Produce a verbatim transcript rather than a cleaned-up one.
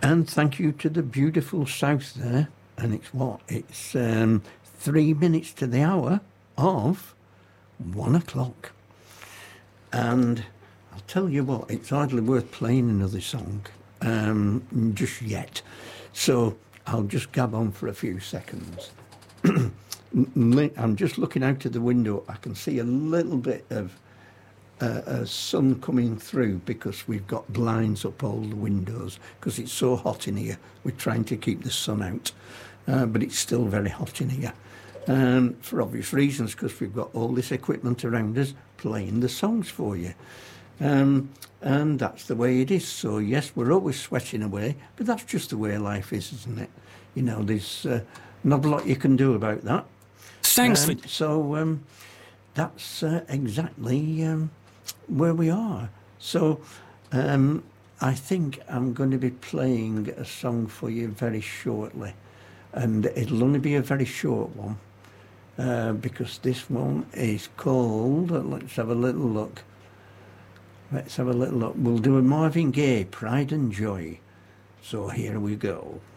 And thank you to the beautiful South there. And it's what? It's um, three minutes to the hour of one o'clock. And I'll tell you what, it's hardly worth playing another song um, just yet. So I'll just gab on for a few seconds. I'm just looking out of the window. I can see a little bit of uh, uh, sun coming through because we've got blinds up all the windows because it's so hot in here. We're trying to keep the sun out, uh, but it's still very hot in here. Um, for obvious reasons, because we've got all this equipment around us playing the songs for you. Um, and that's the way it is. So, yes, we're always sweating away, but that's just the way life is, isn't it? You know, there's uh, not a lot you can do about that. Thanks um, for... So, um, that's uh, exactly um, where we are. So, um, I think I'm going to be playing a song for you very shortly. And it'll only be a very short one. Uh, because this one is called, let's have a little look. Let's have a little look. We'll do a Marvin Gaye, Pride and Joy. So here we go.